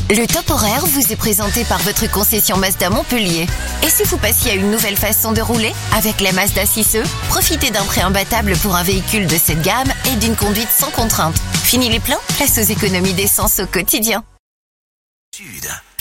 Le top horaire vous est présenté par votre concession Mazda Montpellier. Et si vous passiez à une nouvelle façon de rouler? Avec la Mazda 6e, profitez d'un prêt imbattable pour un véhicule de cette gamme et d'une conduite sans contrainte. Fini les pleins, place aux économies d'essence au quotidien. Sud.